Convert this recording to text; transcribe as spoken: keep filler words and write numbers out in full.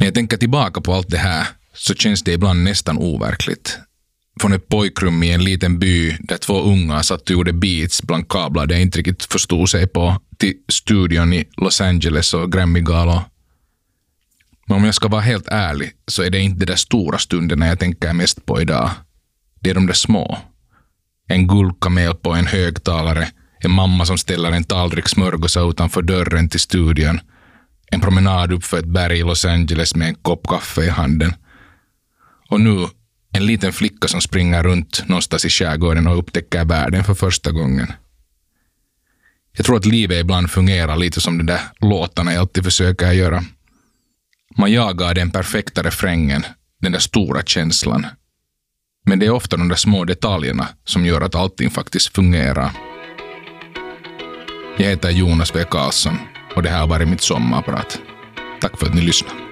När jag tänker tillbaka på allt det här så känns det ibland nästan overkligt. Från ett pojkrum i en liten by där två unga satt och gjorde beats bland kablar där jag inte riktigt förstod sig på, till studion i Los Angeles och Grammy-galor. Men om jag ska vara helt ärlig så är det inte de där stora stunderna jag tänker mest på idag. Det är de där små. En guldkamel på en högtalare, en mamma som ställer en tallrik smörgåsar utanför dörren till studion, en promenad upp för ett berg i Los Angeles med en kopp kaffe i handen. Och nu en liten flicka som springer runt någonstans i skärgården och upptäcker världen för första gången. Jag tror att livet ibland fungerar lite som de där låtarna jag alltid försöker göra. Man jagar den perfekta refrängen, den där stora känslan. Men det är ofta de där små detaljerna som gör att allting faktiskt fungerar. Jag heter Jonas W. Karlsson och det här har varit mitt sommarprat. Tack för att ni lyssnade.